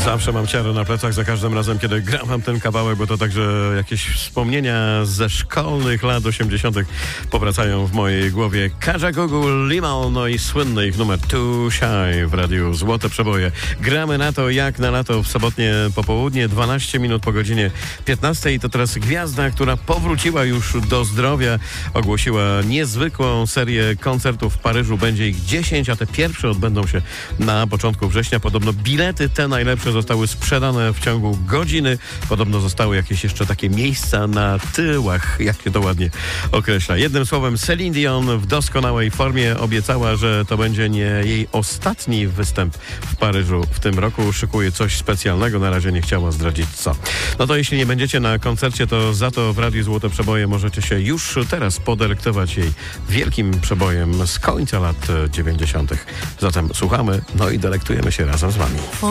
Zawsze mam ciarę na plecach za każdym razem, kiedy gram ten kawałek, bo to także jakieś wspomnienia ze szkolnych lat 80. powracają w mojej głowie. Kaja Gugul, Limal, no i słynny ich numer Too Shy w radiu Złote Przeboje. Gramy na to jak na lato w sobotnie popołudnie, 12 minut po godzinie 15. I to teraz gwiazda, która powróciła już do zdrowia, ogłosiła niezwykłą serię koncertów w Paryżu. Będzie ich 10, a te pierwsze odbędą się na początku września. Podobno bilety te najlepsze zostały sprzedane w ciągu godziny. Podobno zostały jakieś jeszcze takie miejsca na tyłach, jak się to ładnie określa. Jednym słowem, Celine Dion w doskonałej formie obiecała, że to będzie nie jej ostatni występ w Paryżu w tym roku. Szykuje coś specjalnego, na razie nie chciała zdradzić co. No to jeśli nie będziecie na koncercie, to za to w Radiu Złote Przeboje możecie się już teraz podelektować jej wielkim przebojem z końca lat 90. Zatem słuchamy, no i delektujemy się razem z wami.